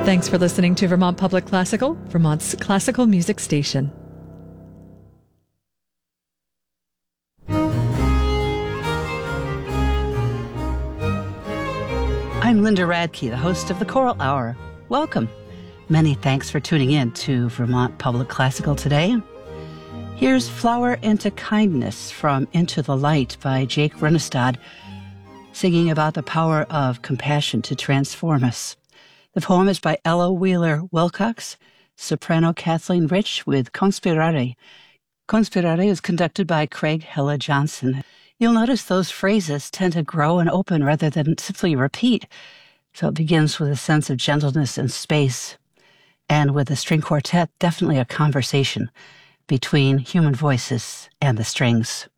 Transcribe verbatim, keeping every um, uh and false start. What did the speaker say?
Thanks for listening to Vermont Public Classical, Vermont's classical music station. I'm Linda Radke, the host of the Choral Hour. Welcome. Many thanks for tuning in to Vermont Public Classical today. Here's Flower into Kindness from Into the Light by Jake Runestad, singing about the power of compassion to transform us. The poem is by Ella Wheeler Wilcox, soprano Kathleen Rich with Conspirare. Conspirare is conducted by Craig Hella Johnson. You'll notice those phrases tend to grow and open rather than simply repeat. So it begins with a sense of gentleness and space. And with the string quartet, definitely a conversation between human voices and the strings.